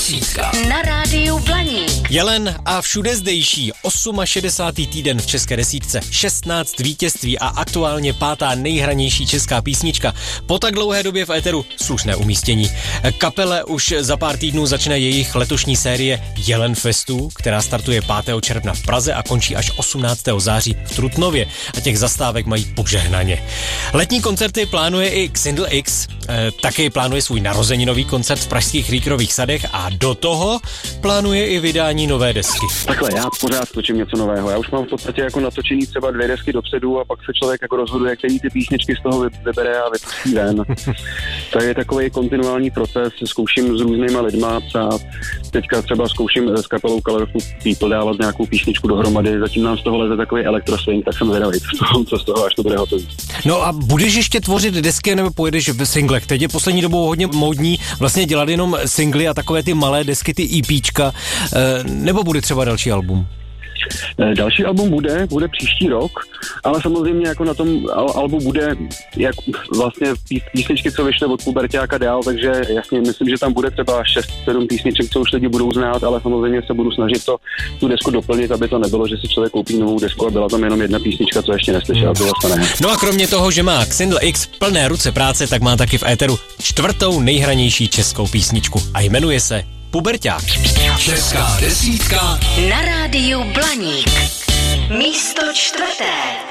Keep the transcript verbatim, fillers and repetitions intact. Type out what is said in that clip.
desítka na rádiu Blaník. Jelen a všude zdejší šedesátý osmý týden v české desítce, šestnáct vítězství a aktuálně pátá nejhranější česká písnička. Po tak dlouhé době v éteru slušné umístění. Kapele už za pár týdnů začne jejich letošní série Jelen Festů, která startuje pátého června v Praze a končí až osmnáctého září v Trutnově. A těch zastávek mají požehnaně. Letní koncerty plánuje i Xindl X, e, taky plánuje svůj narozeninový koncert v pražských Rýkrových sadech a do toho plánuje i vydání nové desky. Takhle, já pořád točím něco nového. Já už mám v podstatě jako natočení třeba dvě desky dopředu a pak se člověk jako rozhoduje, který ty písničky z toho vybere a vypustí ven. To je takový kontinuální proces, zkouším s různýma lidma psát. Teďka třeba zkouším s kapelou Colorful People dávat nějakou písničku dohromady, zatím nám z toho leze takový elektroswing, tak jsem zvědavý, co z toho, až to bude hotový. No a budeš ještě tvořit desky nebo pojedeš v singlech? Teď je poslední dobou hodně módní vlastně dělat jenom singly a takové ty malé desky, ty EPčka, nebo bude třeba další album? Další album bude, bude příští rok, ale samozřejmě jako na tom albu bude jak vlastně písničky, co vyšly od Puberťáka dál, takže jasně myslím, že tam bude třeba šest sedm písniček, co už lidi budou znát, ale samozřejmě se budu snažit to, tu desku doplnit, aby to nebylo, že si člověk koupí novou desku a byla tam jenom jedna písnička, co ještě neslyšel, to vlastně ne. No a kromě toho, že má Xindl X plné ruce práce, tak má taky v éteru čtvrtou nejhranější českou písničku a jmenuje se Puberťák. Česká desítka na rádiu Blaník. Místo čtvrté.